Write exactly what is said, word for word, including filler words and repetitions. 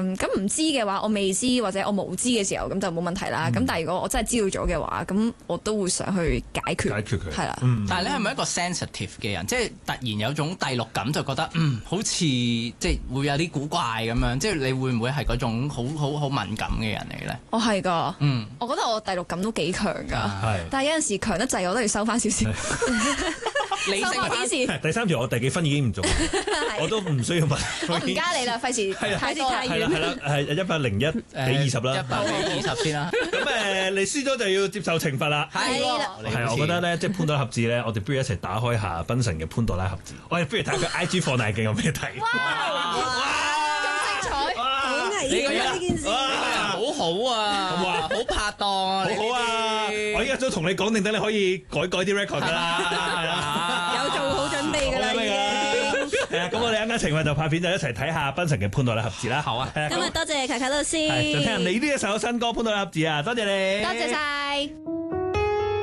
誒咁唔知嘅話，我未知或者我無知嘅時候，咁就冇問題啦。咁、嗯、但係如果我真係知道咗嘅話，咁我都會想去解決解決佢。 係啦。 嗯、但係你係咪一個 sensitive 嘅人？即係突然有種第六感，就覺得嗯好似即係會有啲古怪咁樣。即係你會唔會係嗰種好好好敏感嘅人嚟咧？ 我係㗎。 嗯， 我覺得我第六感都幾強㗎。 係。 但係有陣時強得滯，我都要收翻少少。 理性啲事。 第三條我第幾分已經唔做，我都唔需要問。 我唔加你啦，費事太多太遠。 係啦係啦，係一百零一比二十啦。 一百比二十先啦。 咁誒，你輸咗就要接受懲罰啦。 係啦。 係，我覺得咧，即係潘多拉盒子咧，我哋不如一齊打開下賓神嘅潘多拉盒子。我哋不如睇下佢 I G 放大鏡有咩睇。 哇！咁精彩，好危險啊！呢件事好好啊， 好啊， 好拍檔啊， 好好啊！我依家都同你講定，等你可以改改啲 record 㗎啦。係啦， 有做好準備㗎啦已經。 係啊，咁我哋啱啱情況就拍片就一齊睇下賓神嘅潘多拉盒子啦。好啊， 今日多謝卡卡老師， 就聽下你呢一首新歌潘多拉盒子啊，多謝你， 多謝晒。